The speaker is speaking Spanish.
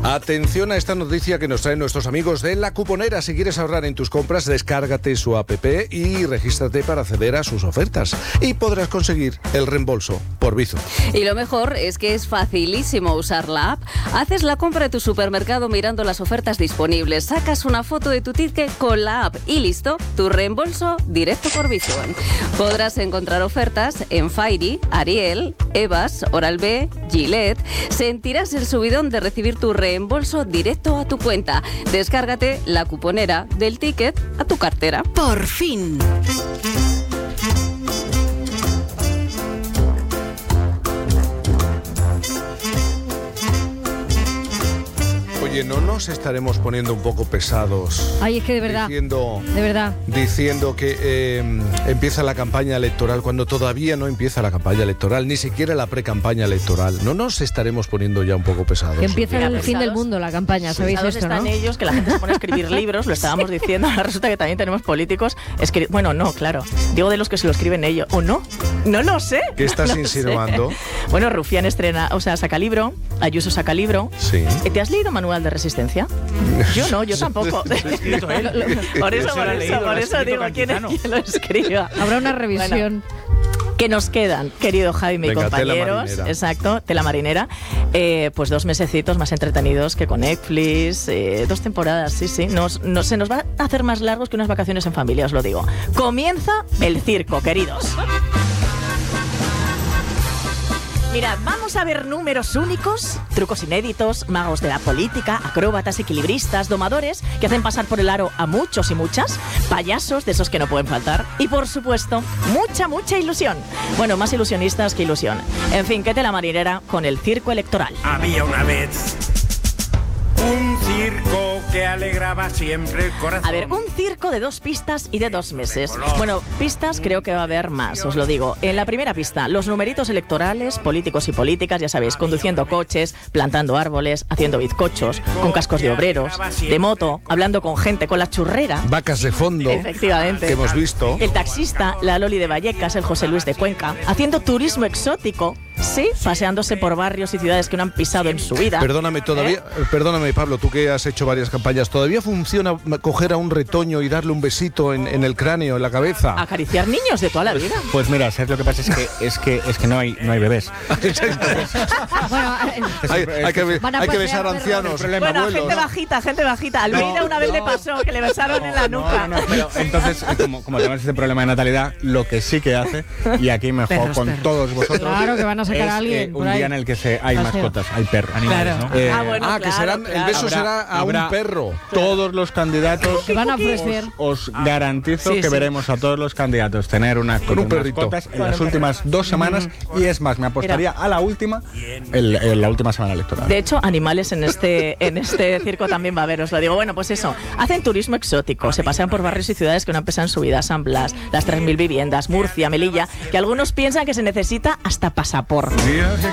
Atención a esta noticia que nos traen nuestros amigos de La Cuponera. Si quieres ahorrar en tus compras, descárgate su app y regístrate para acceder a sus ofertas. Y podrás conseguir el reembolso por Bizum. Y lo mejor es que es facilísimo usar la app. Haces la compra de tu supermercado mirando las ofertas disponibles, sacas una foto de tu ticket con la app y listo, tu reembolso directo por Bizum. Podrás encontrar ofertas en Fairy, Ariel, Evas, Oral-B, Gillette. Sentirás el subidón de recibir tu reembolso directo a tu cuenta. Descárgate La Cuponera, del ticket a tu cartera. Por fin. Oye, ¿no nos estaremos poniendo un poco pesados? Ay, es que de verdad. Diciendo que empieza la campaña electoral cuando todavía no empieza la campaña electoral, ni siquiera la pre-campaña electoral. ¿No nos estaremos poniendo ya un poco pesados? Que empieza el fin del mundo la campaña, ¿sabéis esto, están no? ellos, que la gente se pone a escribir libros, lo estábamos diciendo, ahora resulta que también tenemos políticos. Bueno, no, claro. Digo de los que se lo escriben ellos. ¿O no? No lo sé. ¿Qué estás no insinuando? Bueno, Rufián saca libro, Ayuso saca libro. Sí. ¿Te has leído Manual de Resistencia? Yo no, yo tampoco. Por eso digo, ¿quién lo escriba? Habrá una revisión. Bueno, ¿qué nos quedan, querido Jaime y compañeros? Tela Exacto, Tela Marinera. Pues 2 mesecitos más entretenidos que con Netflix. 2 temporadas, sí. Se nos va a hacer más largos que unas vacaciones en familia, os lo digo. Comienza el circo, queridos. Mirad, vamos a ver números únicos, trucos inéditos, magos de la política, acróbatas, equilibristas, domadores que hacen pasar por el aro a muchos y muchas, payasos de esos que no pueden faltar y, por supuesto, mucha ilusión. Bueno, más ilusionistas que ilusión. En fin, ¿qué Tela Marinera con el circo electoral? Había una vez un circo que alegraba siempre el corazón. A ver, un circo de 2 pistas y de 2 meses. Bueno, pistas creo que va a haber más, os lo digo. En la primera pista, los numeritos electorales, políticos y políticas, ya sabéis, conduciendo coches, plantando árboles, haciendo bizcochos, con cascos de obreros, de moto, hablando con gente, con la churrera. Vacas de fondo. Efectivamente. Que hemos visto. El taxista, la Loli de Vallecas, el José Luis de Cuenca, haciendo turismo exótico. Sí, paseándose por barrios y ciudades que no han pisado en su vida. Perdóname, Pablo, tú que has hecho varias campañas, ¿todavía funciona coger a un retoño y darle un besito en el cráneo, en la cabeza? Acariciar niños de toda la vida. Pues mira, ¿sabes lo que pasa? Es que no hay bebés. Bueno, hay que besar ancianos. Bueno, abuelos. gente bajita. Almeida una vez le pasó que le besaron en la nuca. No, pero entonces, como tenemos este problema de natalidad, lo que sí que hace, y aquí me juego con todos vosotros, claro que van a sacar a alguien un día en el que hay mascotas, hay perros, animales, claro. ¿no? Que serán, el beso será a un perro. Todos los candidatos que van a ofrecer. Os garantizo que veremos a todos los candidatos tener una con un perrito mascotas en las últimas 2 semanas y es más, me apostaría a la última, la última semana electoral. De hecho, animales en este circo también va a haber, os lo digo. Bueno, pues eso, hacen turismo exótico, se pasean por barrios y ciudades que no han pesado en su vida, San Blas, las 3.000 viviendas, Murcia, Melilla, que algunos piensan que se necesita hasta pasaporte.